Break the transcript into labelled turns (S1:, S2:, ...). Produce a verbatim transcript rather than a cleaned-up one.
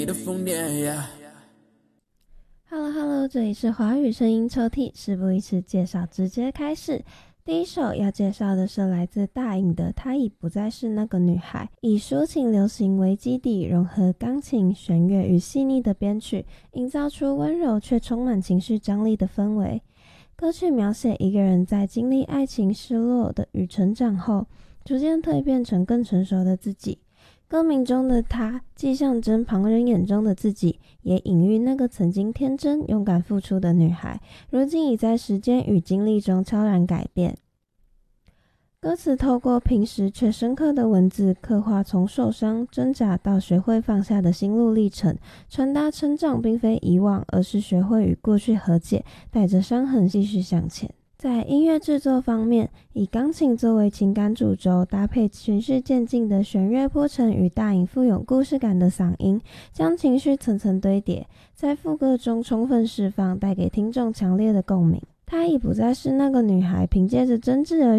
S1: Hello Hello， 这里是华语声音抽屉，事不宜迟，介绍直接开始。第一首要介绍的是来自大颖的《她已不再是那个女孩》，以抒情流行为基底，融合钢琴、弦乐与细腻的编曲，营造出温柔却充满情绪张力的氛围。歌曲描写一个人在经历爱情失落的与成长后，逐渐蜕变成更成熟的自己。歌名中的她既象征旁人眼中的自己，也隐喻那个曾经天真勇敢付出的女孩，如今已在时间与经历中悄然改变。歌词透过平实却深刻的文字，刻画从受伤挣扎到学会放下的心路历程，传达成长并非遗忘，而是学会与过去和解，带着伤痕继续向前。在音乐制作方面，以钢琴作为情感主轴，搭配循序渐进的弦乐铺陈与大颖富有故事感的嗓音，将情绪层层堆叠，在副歌中充分释放，带给听众强烈的共鸣。她已不再是那个女孩，凭借着真挚而